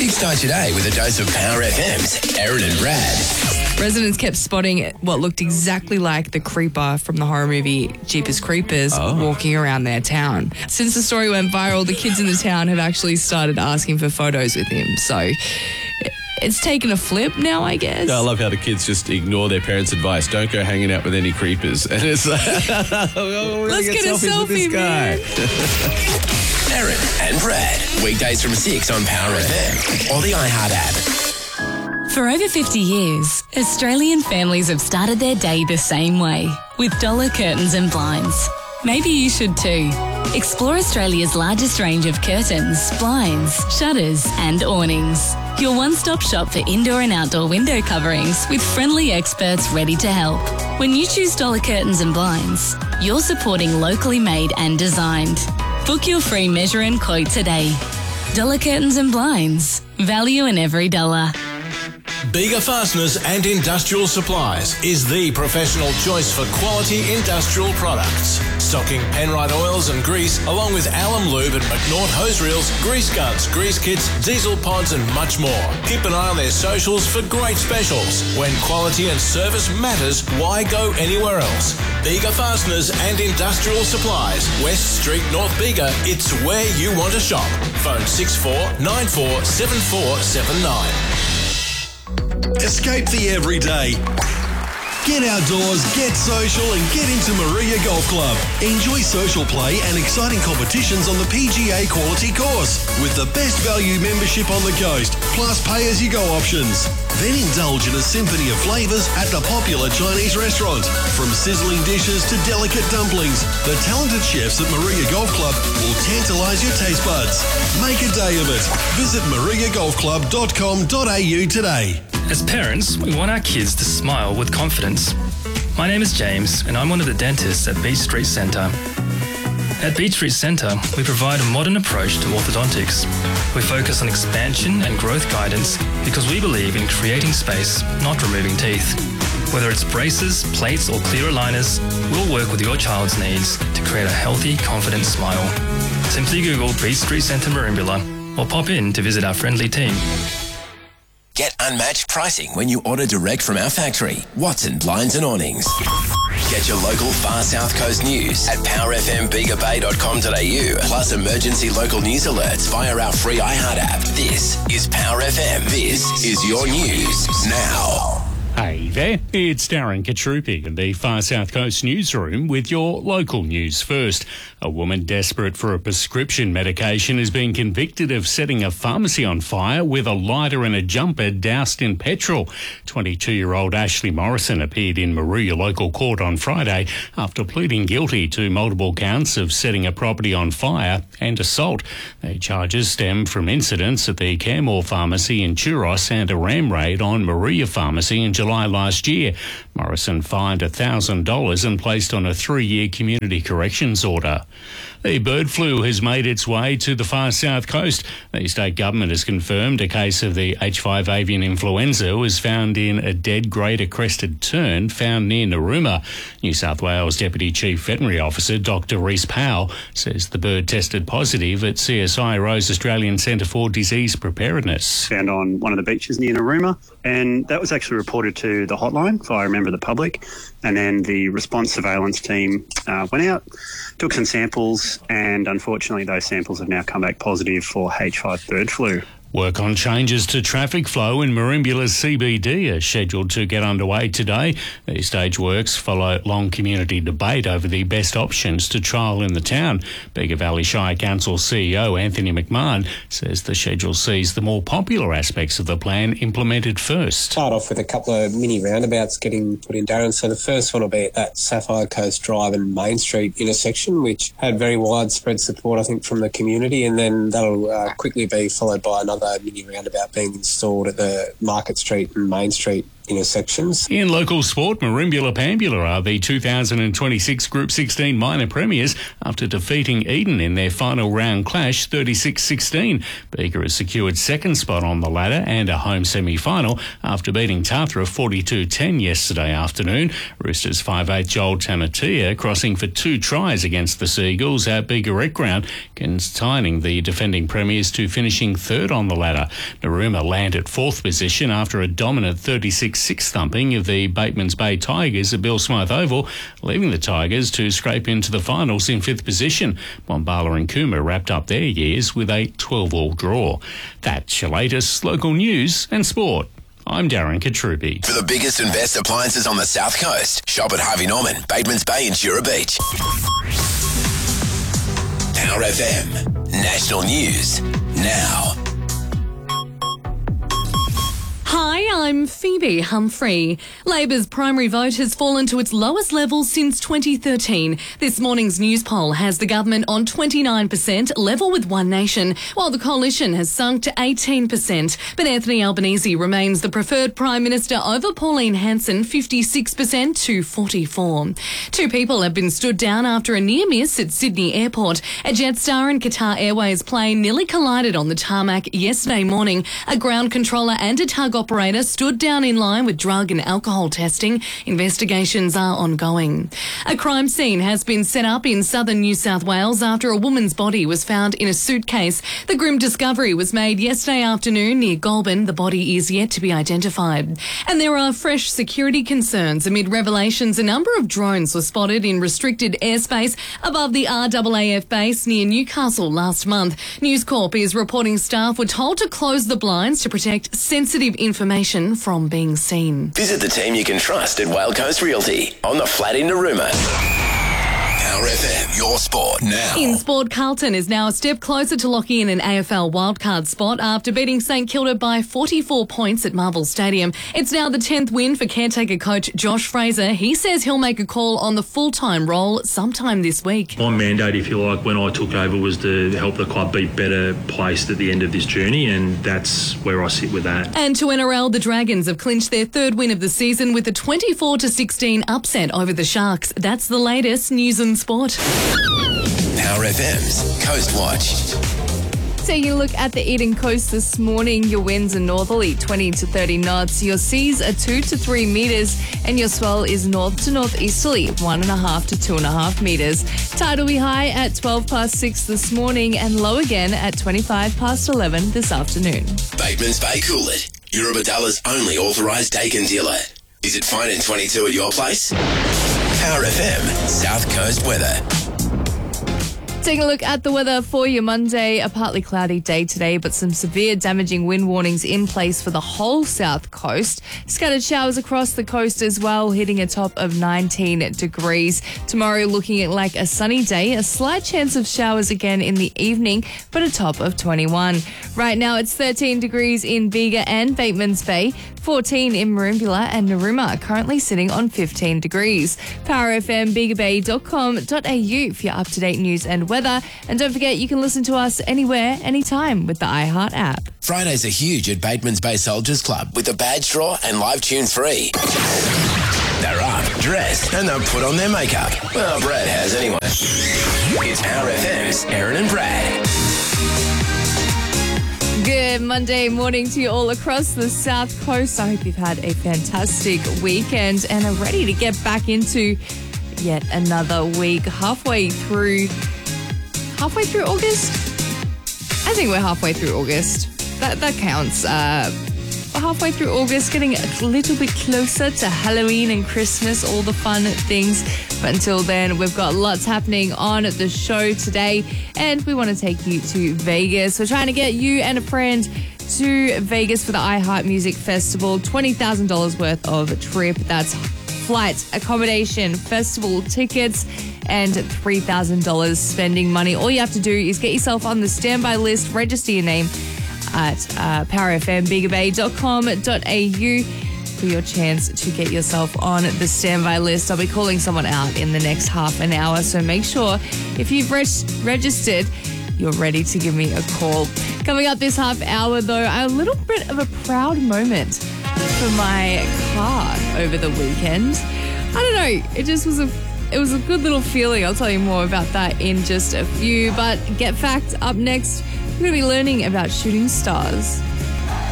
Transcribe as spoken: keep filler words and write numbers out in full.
Kickstart your day with a dose of Power F M's Erin and Brad. Residents kept spotting what looked exactly like the creeper from the horror movie Jeepers Creepers Oh. walking around their town. Since the story went viral, the kids in the town have actually started asking for photos with him. So it's taken a flip now, I guess. I love how the kids just ignore their parents' advice. Don't go hanging out with any creepers. And it's like, oh, we're Let's gonna get a selfies with this selfie, guy. man. Erin and Brad. Weekdays from six on Power F M or the iHeart app. For over fifty years, Australian families have started their day the same way, with Dollar Curtains and Blinds. Maybe you should too. Explore Australia's largest range of curtains, blinds, shutters and awnings. Your one-stop shop for indoor and outdoor window coverings with friendly experts ready to help. When you choose Dollar Curtains and Blinds, you're supporting locally made and designed. Book your free measure and quote today. Dollar Curtains and Blinds. Value in every dollar. Bega Fasteners and Industrial Supplies is the professional choice for quality industrial products. Stocking Penrite oils and grease, along with Alum Lube and McNaught hose reels, grease guns, grease kits, diesel pods and much more. Keep an eye on their socials for great specials. When quality and service matters, why go anywhere else? Bega Fasteners and Industrial Supplies, West Street, North Bega. It's where you want to shop. Phone six four nine four seven four seven nine. Escape the everyday. Get outdoors, get social and get into Maria Golf Club. Enjoy social play and exciting competitions on the P G A quality course with the best value membership on the coast, plus pay-as-you-go options. Then indulge in a symphony of flavours at the popular Chinese restaurant. From sizzling dishes to delicate dumplings, the talented chefs at Maria Golf Club will tantalise your taste buds. Make a day of it. Visit maria golf club dot com dot a u today. As parents, we want our kids to smile with confidence. My name is James, and I'm one of the dentists at Beach Street Centre. At Beach Street Centre, we provide a modern approach to orthodontics. We focus on expansion and growth guidance because we believe in creating space, not removing teeth. Whether it's braces, plates, or clear aligners, we'll work with your child's needs to create a healthy, confident smile. Simply Google Beach Street Centre Merimbula or pop in to visit our friendly team. Get unmatched pricing when you order direct from our factory. Watson Blinds and Awnings. Get your local Far South Coast news at power f m bega bay dot com dot a u, plus emergency local news alerts via our free iHeart app. This is Power F M. This is your news now. Hey there, it's Darren Katrupi in the Far South Coast newsroom with your local news first. A woman desperate for a prescription medication has been convicted of setting a pharmacy on fire with a lighter and a jumper doused in petrol. twenty-two-year-old Ashley Morrison appeared in Moruya local court on Friday after pleading guilty to multiple counts of setting a property on fire and assault. The charges stem from incidents at the Caremore Pharmacy in Churros and a ram raid on Moruya Pharmacy in July last year. Morrison fined one thousand dollars and placed on a three-year community corrections order. The bird flu has made its way to the far south coast. The state government has confirmed a case of the H five avian influenza was found in a dead greater crested tern found near Narooma. New South Wales Deputy Chief Veterinary Officer Doctor Rhys Powell says the bird tested positive at C S I Ro's Australian Centre for Disease Preparedness. Found on one of the beaches near Narooma, and that was actually reported to the hotline via Remember the Public, and then the response surveillance team uh, went out, took some samples, and unfortunately those samples have now come back positive for H five bird flu. Work on changes to traffic flow in Merimbula's C B D are scheduled to get underway today. These stage works follow long community debate over the best options to trial in the town. Bega Valley Shire Council C E O Anthony McMahon says the schedule sees the more popular aspects of the plan implemented first. Start off with a couple of mini roundabouts getting put in, Darren. So the first one will be at that Sapphire Coast Drive and Main Street intersection, which had very widespread support, I think, from the community, and then that'll uh, quickly be followed by another mini roundabout being installed at the Market Street and Main Street intersections. In local sport, Merimbula Pambula are the two thousand twenty-six Group sixteen minor premiers after defeating Eden in their final round clash thirty-six sixteen. Bega has secured second spot on the ladder and a home semi-final after beating Tathra forty-two ten yesterday afternoon. Roosters five eight Joel Tamatia crossing for two tries against the Seagulls at Bega Rec Ground, consigning the defending premiers to finishing third on the ladder. Narooma land at fourth position after a dominant thirty-six six thumping of the Batemans Bay Tigers at Bill Smythe Oval, leaving the Tigers to scrape into the finals in fifth position. Bombala and Cooma wrapped up their years with a twelve-all draw. That's your latest local news and sport. I'm Darren Katrupi. For the biggest and best appliances on the South Coast, shop at Harvey Norman, Batemans Bay and Jura Beach. Power F M, national news, now. Hi, I'm Phoebe Humphrey. Labor's primary vote has fallen to its lowest level since twenty thirteen. This morning's news poll has the government on twenty-nine percent, level with One Nation, while the coalition has sunk to eighteen percent. But Anthony Albanese remains the preferred Prime Minister over Pauline Hanson, fifty-six percent to forty-four. Two people have been stood down after a near miss at Sydney Airport. A Jetstar and Qatar Airways plane nearly collided on the tarmac yesterday morning. A ground controller and a tug operator stood down in line with drug and alcohol testing. Investigations are ongoing. A crime scene has been set up in southern New South Wales after a woman's body was found in a suitcase. The grim discovery was made yesterday afternoon near Goulburn. The body is yet to be identified. And there are fresh security concerns amid revelations a number of drones were spotted in restricted airspace above the R A A F base near Newcastle last month. News Corp is reporting staff were told to close the blinds to protect sensitive information from being seen. Visit the team you can trust at Whale Coast Realty on the flat in Narooma. Power F M, your sport now. In sport, Carlton is now a step closer to locking in an A F L wildcard spot after beating St Kilda by forty-four points at Marvel Stadium. It's now the tenth win for caretaker coach Josh Fraser. He says he'll make a call on the full-time role sometime this week. My mandate, if you like, when I took over was to help the club be better placed at the end of this journey, and that's where I sit with that. And to N R L, the Dragons have clinched their third win of the season with a twenty-four to sixteen upset over the Sharks. That's the latest news and sport. Power F M's Coast Watch. Taking a look at the Eden Coast this morning, your winds are northerly twenty to thirty knots, your seas are two to three metres, and your swell is north to northeasterly one and a half to two and a half metres. Tide will be high at twelve past six this morning and low again at twenty-five past eleven this afternoon. Batemans Bay Coolid, Eurobadalla's only authorised Dakin dealer. Is it fine in twenty-two at your place? Power F M, South Coast weather. Taking a look at the weather for your Monday, a partly cloudy day today, but some severe damaging wind warnings in place for the whole south coast. Scattered showers across the coast as well, hitting a top of nineteen degrees. Tomorrow looking at like a sunny day, a slight chance of showers again in the evening, but a top of twenty-one. Right now it's thirteen degrees in Bega and Batemans Bay, fourteen in Merimbula and Narooma, currently sitting on fifteen degrees. Power F M bega bay dot com dot a u for your up-to-date news and weather. And don't forget, you can listen to us anywhere, anytime with the iHeart app. Fridays are huge at Batemans Bay Soldiers Club with the badge draw and live tune free. They're up, dressed, and they'll put on their makeup. Well, Brad has anyway. It's Power F M's Aaron and Brad. Good Monday morning to you all across the South Coast. I hope you've had a fantastic weekend and are ready to get back into yet another week. Halfway through, halfway through August? I think we're halfway through August. That that counts. Uh, we're halfway through August, getting a little bit closer to Halloween and Christmas, all the fun things. But until then, we've got lots happening on the show today, and we want to take you to Vegas. We're trying to get you and a friend to Vegas for the iHeart Music Festival. twenty thousand dollars worth of trip. That's flight, accommodation, festival tickets, and three thousand dollars spending money. All you have to do is get yourself on the standby list, register your name at uh, power f m bega bay dot com dot a u for your chance to get yourself on the standby list. I'll be calling someone out in the next half an hour, so make sure if you've reg- registered, you're ready to give me a call. Coming up this half hour, though, a little bit of a proud moment for my car over the weekend. I don't know, it just was a it was a good little feeling. I'll tell you more about that in just a few. But Get Fact up next. We're going to be learning about shooting stars.